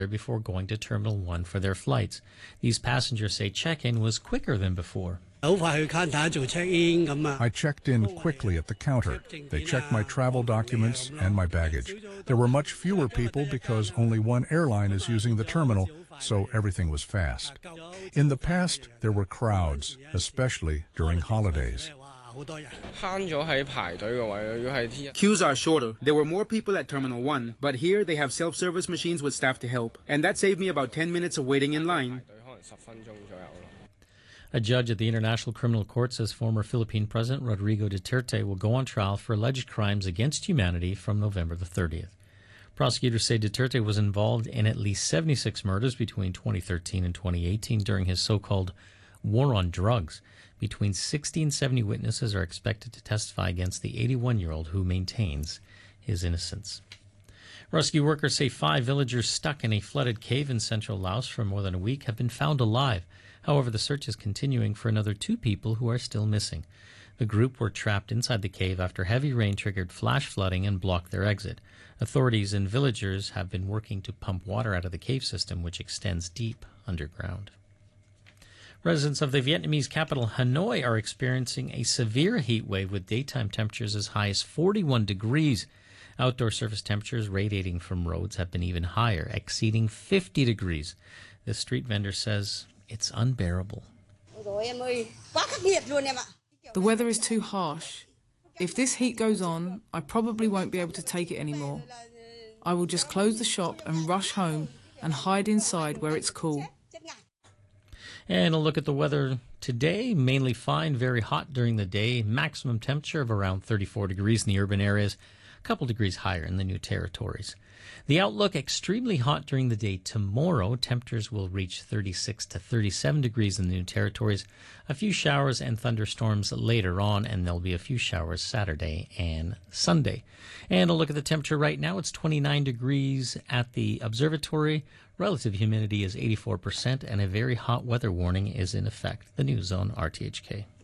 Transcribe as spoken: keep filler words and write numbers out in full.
before going to Terminal one for their flights. These passengers say check-in was quicker than before. I checked in quickly at the counter. They checked my travel documents and my baggage. There were much fewer people because only one airline is using the terminal, so everything was fast. In the past, there were crowds, especially during holidays. Queues are shorter. There were more people at Terminal one, but here they have self-service machines with staff to help. And that saved me about ten minutes of waiting in line. A judge at the International Criminal Court says former Philippine President Rodrigo Duterte will go on trial for alleged crimes against humanity from November the thirtieth. Prosecutors say Duterte was involved in at least seventy-six murders between twenty thirteen and twenty eighteen during his so-called war on drugs. Between sixty and seventy witnesses are expected to testify against the eighty-one-year-old who maintains his innocence. Rescue workers say five villagers stuck in a flooded cave in central Laos for more than a week have been found alive. However, the search is continuing for another two people who are still missing. The group were trapped inside the cave after heavy rain triggered flash flooding and blocked their exit. Authorities and villagers have been working to pump water out of the cave system, which extends deep underground. Residents of the Vietnamese capital Hanoi are experiencing a severe heat wave with daytime temperatures as high as forty-one degrees. Outdoor surface temperatures radiating from roads have been even higher, exceeding fifty degrees. The street vendor says it's unbearable. The weather is too harsh. If this heat goes on, I probably won't be able to take it anymore. I will just close the shop and rush home and hide inside where it's cool. And a look at the weather today, mainly fine, very hot during the day, maximum temperature of around thirty-four degrees in the urban areas, a couple degrees higher in the New Territories. The outlook, extremely hot during the day tomorrow. Temperatures will reach thirty-six to thirty-seven degrees in the New Territories. A few showers and thunderstorms later on, and there'll be a few showers Saturday and Sunday. And a look at the temperature right now. It's twenty-nine degrees at the observatory. Relative humidity is eighty-four percent, and a very hot weather warning is in effect. The news on R T H K.